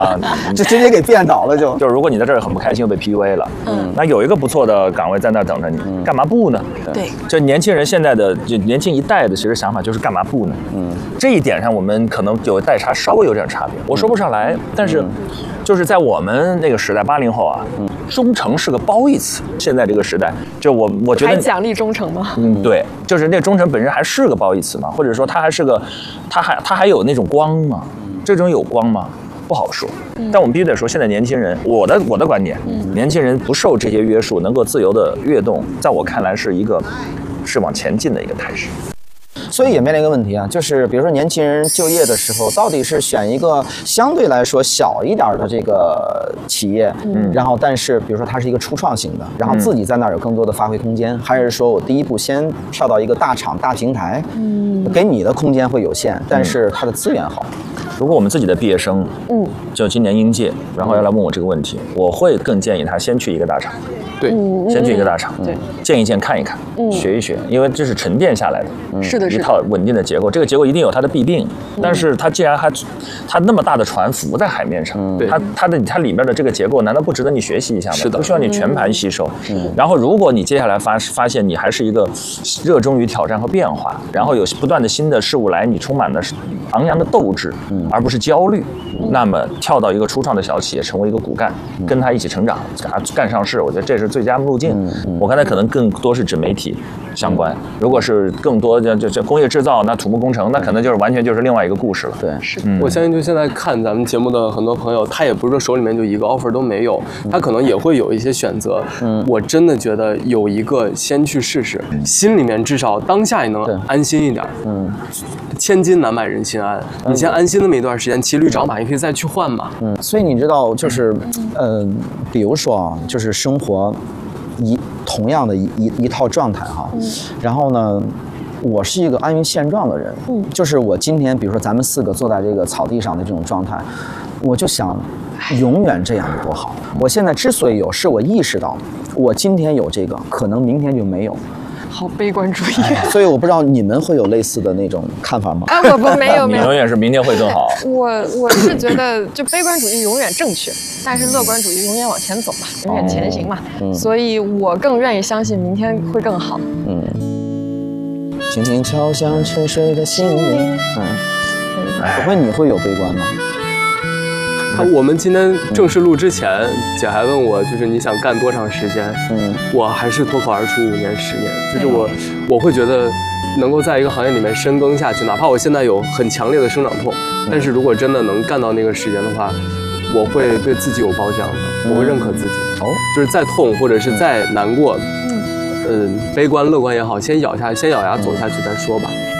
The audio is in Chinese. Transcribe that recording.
啊， 就直接给变倒了就。 就是如果你在这儿很不开心，又被 PUA 了，那有一个不错的岗位在那儿等着你，干嘛不呢？ 对， 就年轻人现在的就年轻一代的其实想法就是干嘛不呢？这一点上我们可能有代差，稍微有点差别，我说不上来，但是就是在我们那个时代，80后啊，忠诚是个褒义词。现在这个时代，就我觉得还奖励忠诚吗？ 对，就是那忠诚本身还是个褒义词嘛，或者说它还是个，它还有那种光吗？这种有光吗？不好说。但我们必须得说，现在年轻人，我的观点，年轻人不受这些约束，能够自由的跃动，在我看来是往前进的一个态势。 所以也面临一个问题啊，就是比如说年轻人就业的时候，到底是选一个相对来说小一点的这个企业，然后但是比如说它是一个初创型的，然后自己在那儿有更多的发挥空间，还是说我第一步先跳到一个大厂大平台，给你的空间会有限，但是它的资源好。 如果我们自己的毕业生，就今年应届，然后要来问我这个问题，我会更建议他先去一个大厂。 对， 先去一个大厂， 对， 见一见，看一看，学一学，因为这是沉淀下来的， 是的， 一套稳定的结构。这个结构一定有它的弊病，但是它既然它那么大的船浮在海面上，它里面的这个结构，难道不值得你学习一下吗？ 是的， 不需要你全盘吸收。然后，如果你接下来发现你还是一个热衷于挑战和变化，然后有不断的新的事物来，你充满了昂扬的斗志，而不是焦虑，那么跳到一个初创的小企业，成为一个骨干，跟他一起成长，给他干上市，我觉得这是最佳路径。我刚才可能更多是指媒体相关，如果是更多就工业制造，那土木工程，那可能就是完全就是另外一个故事了。 对， 是。 我相信就现在看咱们节目的很多朋友，他也不是说手里面就一个 offer 都没有，他可能也会有一些选择。我真的觉得有一个先去试试，心里面至少当下也能安心一点。千金难买人心安，你先安心那么一段时间，骑驴找马，你可以再去换嘛。 所以你知道，就是比如说啊，就是生活同样的一套状态哈，然后呢，我是一个安于现状的人，就是我今天比如说咱们4个坐在这个草地上的这种状态，我就想永远这样多好。我现在之所以有，是我意识到我今天有这个，可能明天就没有。 好悲观主义， 所以我不知道你们会有类似的那种看法吗？ 啊，不，没有。 你永远是明天会更好。 我是觉得，就悲观主义永远正确，但是乐观主义永远往前走嘛，永远前行嘛。所以我更愿意相信明天会更好。 轻轻敲响沉睡的心灵。不会，你会有悲观吗？ 我们今天正式录之前，姐还问我，就是你想干多长时间？我还是脱口而出5年、10年，就是我会觉得能够在一个行业里面深耕下去，哪怕我现在有很强烈的生长痛，但是如果真的能干到那个时间的话，我会对自己有褒奖的，我会认可自己。就是再痛或者是再难过，悲观乐观也好，先咬牙走下去再说吧。